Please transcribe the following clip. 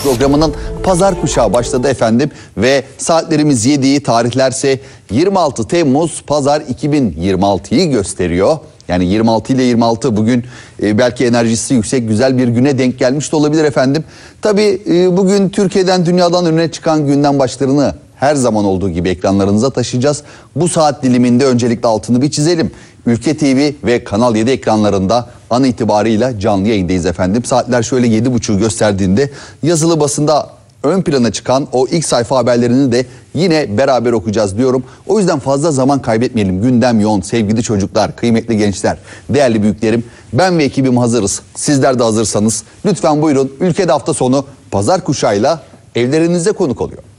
programının Pazar Kuşağı başladı efendim. Ve saatlerimiz 7'yi, tarihlerse 26 Temmuz Pazar 2026'yı gösteriyor. Yani 26 ile 26 bugün belki enerjisi yüksek güzel bir güne denk gelmiş de olabilir efendim. Tabii bugün Türkiye'den dünyadan öne çıkan gündem başlarını her zaman olduğu gibi ekranlarınıza taşıyacağız. Bu saat diliminde öncelikle altını bir çizelim. Ülke TV ve Kanal 7 ekranlarında an itibarıyla canlı yayındayız efendim. Saatler şöyle 7.30'u gösterdiğinde yazılı basında ön plana çıkan o ilk sayfa haberlerini de yine beraber okuyacağız diyorum. O yüzden fazla zaman kaybetmeyelim. Gündem yoğun sevgili çocuklar, kıymetli gençler, değerli büyüklerim. Ben ve ekibim hazırız. Sizler de hazırsanız lütfen buyurun. Ülkede hafta sonu Pazar Kuşağı'yla evlerinize konuk oluyor.